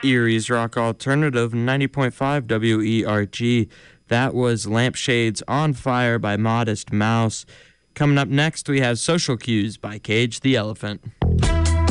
Erie's Rock Alternative 90.5 WERG. That was Lampshades on Fire by Modest Mouse. Coming up next, we have Social Cues by Cage the Elephant.